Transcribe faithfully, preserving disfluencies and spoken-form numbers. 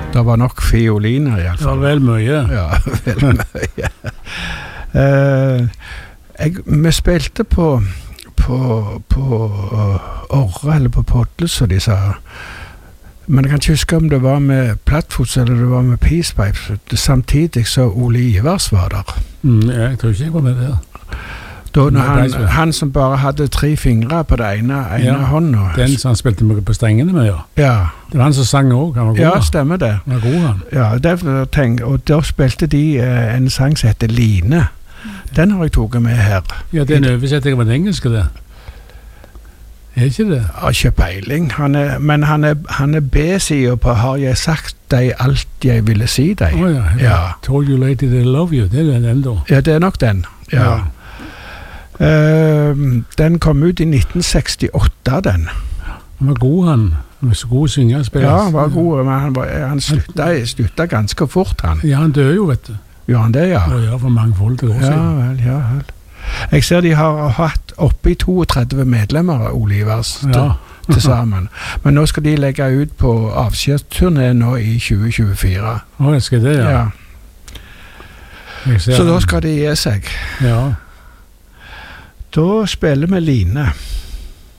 Det var nok fioliner i alle fall. Det var vel mye. Ja, vel mye. uh, jeg, vi spilte på på, på uh, Orre eller på Podle, som de sa. Men jeg kan ikke huske om det var med Plattfots eller det var med Peace Pipes. Samtidig så Ole Ivers var der. Mm, jeg tror ikke jeg var med der. Da når han, han som bare hadde tre fingre på det ene, ene ja, hånda. Den som han spilte med på strengene med, ja. Ja. Det var han som sang også, han var god. Ja, stemmer det. Han var god, han. Ja, derfor tenk, og da spilte de uh, en sang som heter Line. Den har jeg taget med her. Ja, det er en oversetting av den engelske, det. Er ikke det? Jeg har ikke peiling, han er, men han er, han er B-siden på Har jeg sagt deg alt jeg ville si deg? Å oh, ja, ja. Told you lady that I love you, det er den da. Ja, det er nok den, ja. ja. Uh, den kom ut i nitten sekstiåtte, den. Han var god, han. Han var så god å synge og spille. Ja, han var god, men han, var, han sluttet, sluttet ganske fort, han. Ja, han døde jo, vet du. Gjør han det, ja? Å ja, for mange folk til år siden. Ja, vel, ja, vel. Jeg ser de har hatt oppi trettito medlemmer av Olivers ja. til, til sammen. Men nå skal de legge ut på avskjedsturné nå i tjue tjuefire. Å, jeg skal det, ja. ja. Så da skal de gi seg. Ja. Da spiller vi Line.